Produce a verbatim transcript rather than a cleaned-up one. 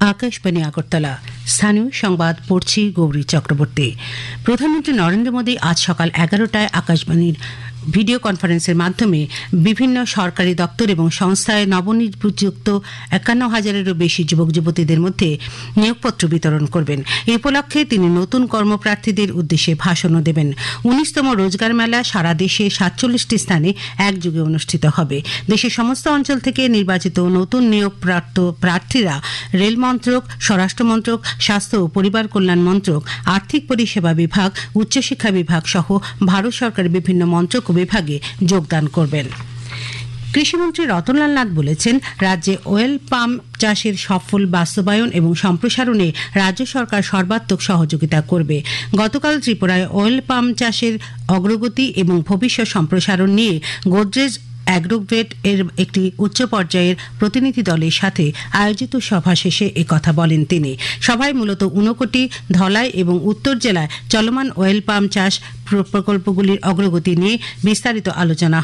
আকাশবাণী আগরতলা। স্থানীয় সংবাদ পড়ছি গৌরী চক্রবর্তী। প্রধানমন্ত্রী নরেন্দ্র মোদী আজ সকাল এগারোটায় আকাশবাণীর ভিডিও কনফারেন্সের মাধ্যমে বিভিন্ন সরকারি দপ্তর এবং সংস্থায় নবনিযুক্ত একান্ন হাজারেরও বেশি যুবক যুবতীদের মধ্যে নিয়োগপত্র বিতরণ করবেন। এ উপলক্ষে তিনি নতুন কর্মপ্রার্থীদের উদ্দেশ্যে ভাষণও দেবেন। উনিশতম রোজগার মেলা সারা দেশে সাতচল্লিশটি স্থানে একযোগে অনুষ্ঠিত হবে। দেশের সমস্ত অঞ্চল থেকে নির্বাচিত নতুন নিয়োগপ্রাপ্ত প্রার্থীরা রেল মন্ত্রক, স্বরাষ্ট্র মন্ত্রক, স্বাস্থ্য ও পরিবার কল্যাণ মন্ত্রক, আর্থিক পরিষেবা বিভাগ, উচ্চশিক্ষা বিভাগ সহ ভারত সরকারের বিভিন্ন মন্ত্রক ও বিভাগে যোগদান করবেন। কৃষিমন্ত্রী রতনলাল নাথ বলেছেন, রাজ্যে ওয়েল পাম চাষের সফল বাস্তবায়ন এবং সম্প্রসারণে রাজ্য সরকার সর্বাত্মক সহযোগিতা করবে। গতকাল ত্রিপুরায় ওয়েল পাম চাষের অগ্রগতি এবং ভবিষ্যৎ সম্প্রসারণ নিয়ে গোদরেজ অ্যাগ্রোভেট এর একটি উচ্চ পর্যায়ের প্রতিনিধি দলের সাথে আয়োজিত সভা শেষে একথা বলেন তিনি। সভায় মূলত ঊনকোটি, ধলাই এবং উত্তর জেলায় চলমান ওয়েল পাম চাষ প্রকল্পগুলির অগ্রগতি নিয়ে বিস্তারিত আলোচনা